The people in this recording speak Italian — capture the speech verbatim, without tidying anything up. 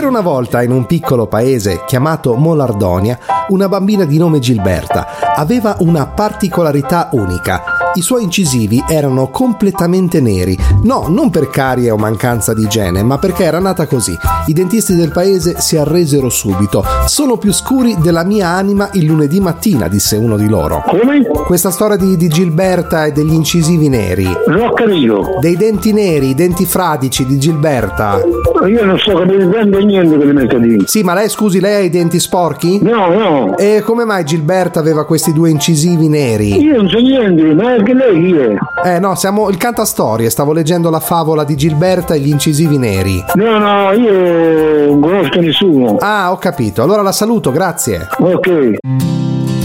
C'era una volta in un piccolo paese chiamato Molardonia una bambina di nome Gilberta. Aveva una particolarità unica. I suoi incisivi erano completamente neri. No, non per carie o mancanza di igiene, ma perché era nata così. I dentisti del paese si arresero subito. Sono più scuri della mia anima il lunedì mattina, disse uno di loro. Come? Questa storia di, di Gilberta e degli incisivi neri. Non ho capito. Dei denti neri, i denti fradici di Gilberta. Io non so capire niente che le metto lì. Sì, ma lei, scusi, lei ha i denti sporchi? No, no. E come mai Gilberta aveva questi due incisivi neri? Io non so niente, ma anche lei chi è? Eh no, siamo il cantastorie, stavo leggendo la favola di Gilberta e gli incisivi neri. No, no, io non conosco nessuno. Ah, ho capito. Allora la saluto, grazie. Ok.